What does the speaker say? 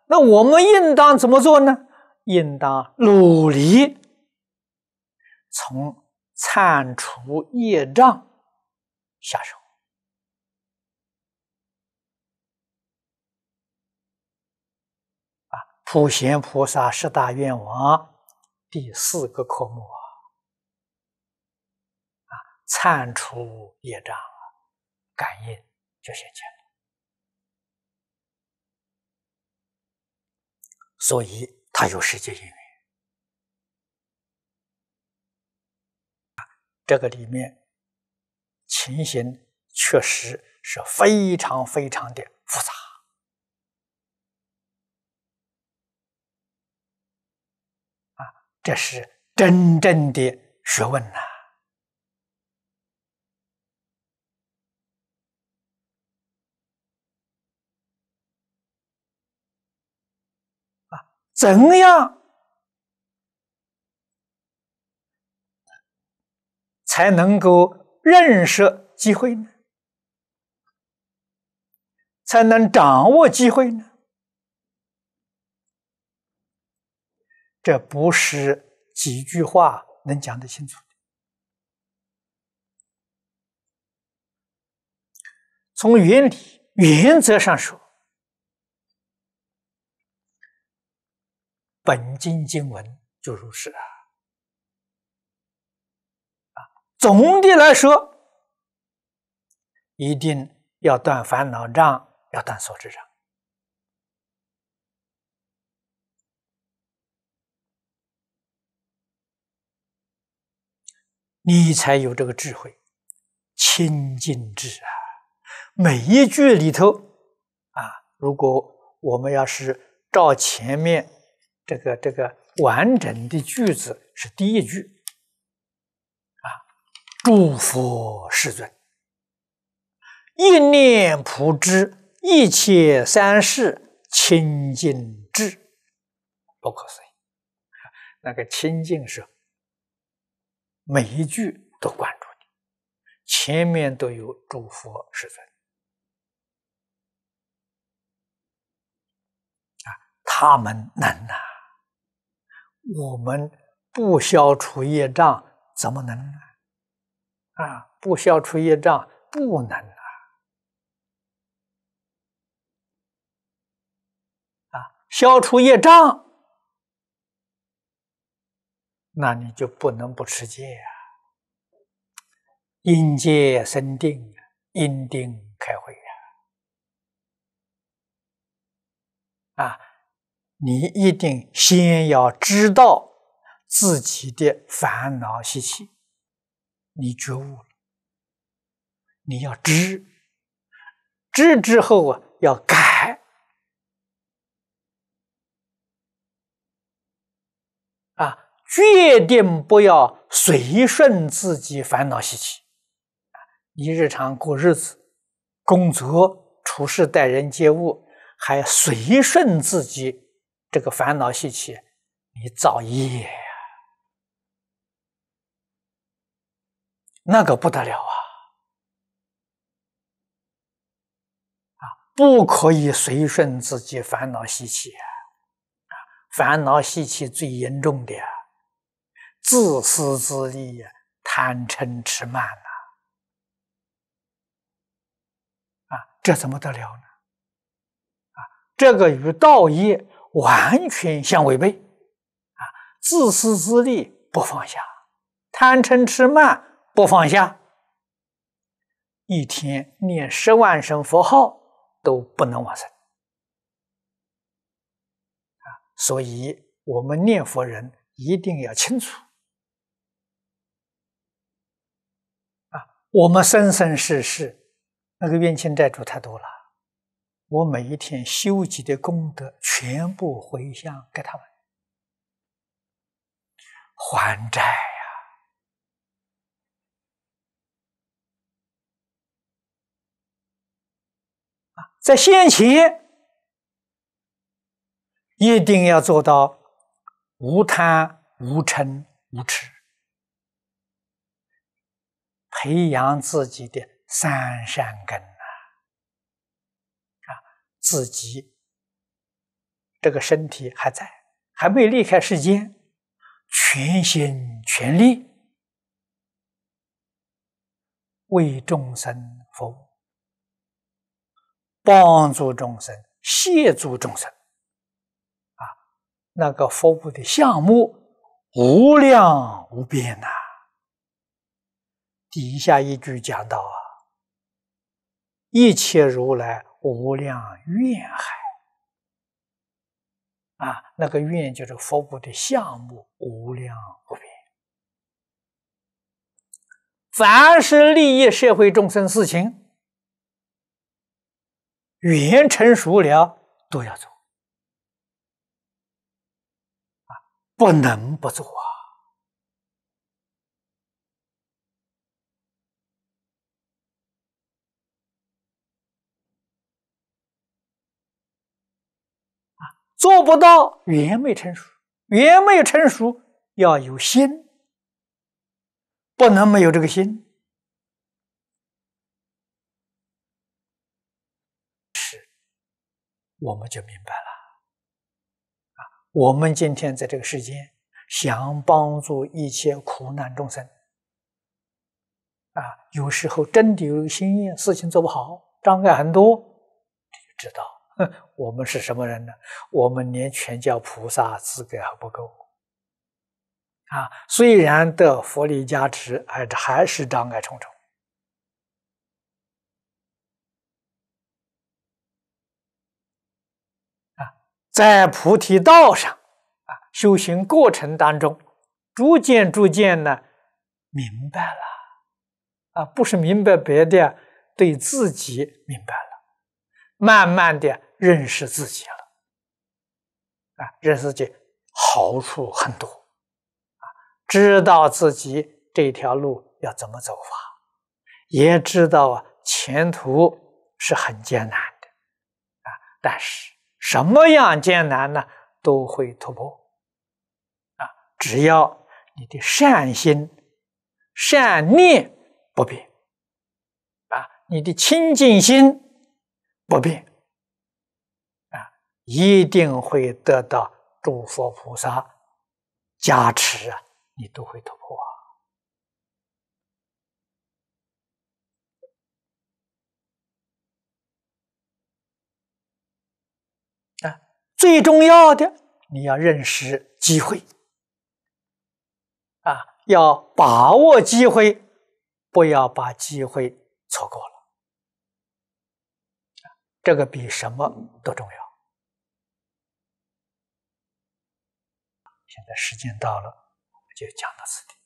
那我们应当怎么做呢？应当努力从铲除业障下手。普贤菩萨十大愿望第4个科目铲除业障，感应就现前了。所以它有世界因缘。这个里面情形确实是非常非常的复杂。这是真正的学问呐！怎样才能够认识机会呢？才能掌握机会呢？这不是几句话能讲得清楚的。从原理、原则上说，本经经文就如是总的来说，一定要断烦恼障，要断所知障。你才有这个智慧，清净智每一句里头如果我们要是照前面这个完整的句子，是第一句诸佛世尊，一念普知一切三世清净智，不可思议。那个清净是每一句都关注的，前面都有诸佛世尊他们能我们不消除业障怎么能呢？不消除业障不能消除业障，那你就不能不持戒因戒生定，因定开慧你一定先要知道自己的烦恼习气，你觉悟了，你要知之后要改决定不要随顺自己烦恼习气。你日常过日子、工作、处事待人接物，还随顺自己这个烦恼习气，你造业那个不得了不可以随顺自己烦恼习气烦恼习气最严重的自私自利贪嗔痴慢这怎么得了呢？这个与道业完全相违背自私自利不放下，贪嗔痴慢不放下，一天念10万声佛号都不能往生所以我们念佛人一定要清楚我们生生世世那个冤亲债主太多了，我每一天修集的功德全部回向给他们还债在先前一定要做到无贪无嗔无痴，培养自己的三善根自己这个身体还在，还没离开世间，全心全力为众生服务，帮助众生，协助众生啊，那个服务的项目无量无边呐。底下一句讲到啊，一切如来无量愿海啊，那个愿就是服务的项目无量无边。凡是利益社会众生事情，缘成熟了都要做啊，不能不做啊。做不到，缘没成熟，缘没有成熟，要有心，不能没有这个心。我们就明白了啊！我们今天在这个世间，想帮助一切苦难众生啊，有时候真的有心愿，事情做不好，障碍很多，就知道我们是什么人呢？我们连全教菩萨资格还不够啊！虽然得佛力加持，还是障碍重重。在菩提道上啊，修行过程当中，逐渐呢，明白了啊，不是明白别的，对自己明白了，慢慢的认识自己了啊，认识自己好处很多啊，知道自己这条路要怎么走法，也知道啊，前途是很艰难的啊，但是什么样艰难呢，都会突破啊！只要你的善心、善念不变啊，你的清净心不变啊，一定会得到诸佛菩萨加持啊，你都会突破啊！最重要的，你要认识机会啊，要把握机会，不要把机会错过了。这个比什么都重要。现在时间到了，我们就讲到此地。